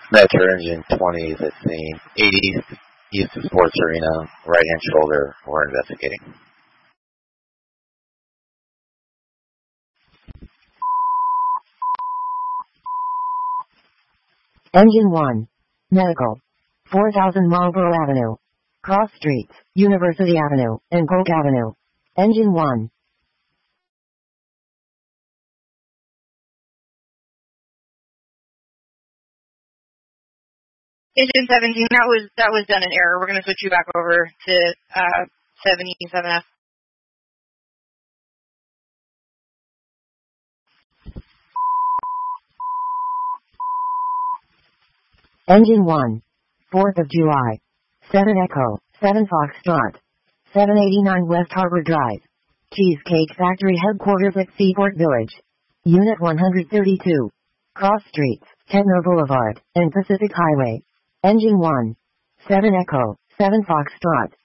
Metro engine 20 is at scene. 80 east of Sports Arena, right-hand shoulder. We're investigating. Engine 1. Medical. 4000 Marlborough Avenue. Cross Streets, University Avenue, and Polk Avenue. Engine 1. Engine 17, that was done in error. We're going to switch you back over to 77F. Engine 1. 4th of July. 7 Echo, 7 Foxtrot. 789 West Harbor Drive. Cheesecake Factory Headquarters at Seaport Village. Unit 132. Cross Streets, Kettner Boulevard, and Pacific Highway. Engine 1. 7 Echo, 7 Foxtrot.